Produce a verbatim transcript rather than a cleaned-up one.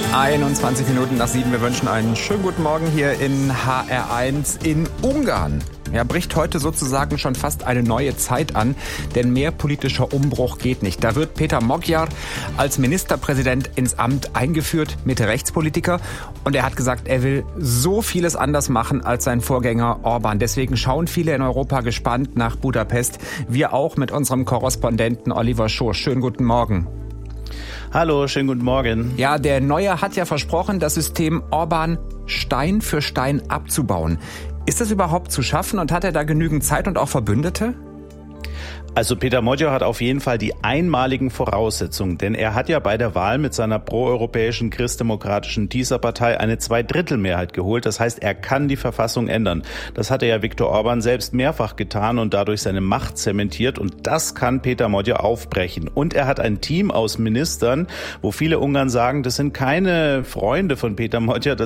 einundzwanzig Minuten nach sieben. Wir wünschen einen schönen guten Morgen hier in H R eins in Ungarn. Ja, bricht heute sozusagen schon fast eine neue Zeit an, denn mehr politischer Umbruch geht nicht. Da wird Péter Magyar als Ministerpräsident ins Amt eingeführt, Mitte-Rechtspolitiker. Und er hat gesagt, er will so vieles anders machen als sein Vorgänger Orbán. Deswegen schauen viele in Europa gespannt nach Budapest. Wir auch mit unserem Korrespondenten Oliver Schursch. Schönen guten Morgen. Hallo, schönen guten Morgen. Ja, der Neue hat ja versprochen, das System Orbán Stein für Stein abzubauen. Ist das überhaupt zu schaffen und hat er da genügend Zeit und auch Verbündete? Also Péter Magyar hat auf jeden Fall die einmaligen Voraussetzungen, denn er hat ja bei der Wahl mit seiner proeuropäischen christdemokratischen TISA-Partei eine Zweidrittelmehrheit geholt. Das heißt, er kann die Verfassung ändern. Das hatte ja Viktor Orbán selbst mehrfach getan und dadurch seine Macht zementiert. Und das kann Péter Magyar aufbrechen. Und er hat ein Team aus Ministern, wo viele Ungarn sagen, das sind keine Freunde von Péter Magyar, das